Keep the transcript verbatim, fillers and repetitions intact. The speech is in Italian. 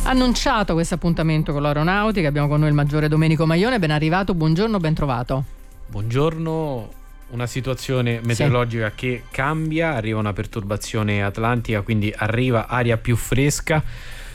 annunciato questo appuntamento con l'aeronautica. Abbiamo con noi il maggiore Domenico Maione, ben arrivato, buongiorno, ben trovato. Buongiorno. Una situazione meteorologica sì. che cambia, arriva una perturbazione atlantica, quindi arriva aria più fresca.